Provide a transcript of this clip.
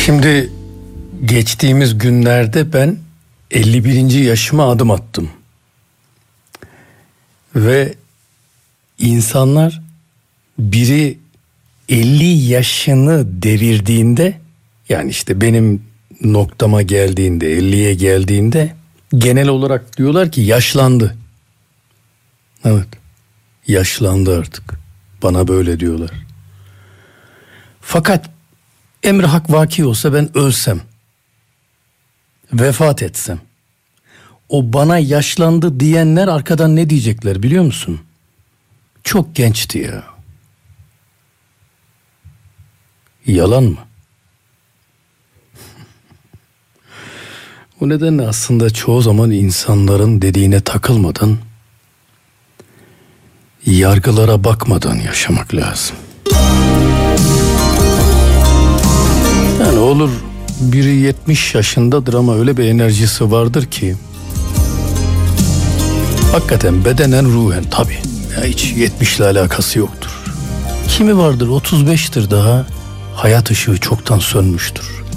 Şimdi geçtiğimiz günlerde ben 51. yaşıma adım attım. Ve insanlar biri 50 yaşını devirdiğinde, yani işte benim noktama geldiğinde, 50'ye geldiğinde genel olarak diyorlar ki yaşlandı. Evet, yaşlandı artık. Bana böyle diyorlar. Fakat emri hak vaki olsa, ben ölsem, vefat etsem, o bana yaşlandı diyenler arkadan ne diyecekler biliyor musun? Çok gençti ya. Yalan mı? O nedenle aslında çoğu zaman insanların dediğine takılmadan, yargılara bakmadan yaşamak lazım. Yani olur biri 70 yaşındadır ama öyle bir enerjisi vardır ki hakikaten bedenen ruhen, tabii ya, hiç 70 ile alakası yoktur. Kimi vardır 35'tir, daha hayat ışığı çoktan sönmüştür.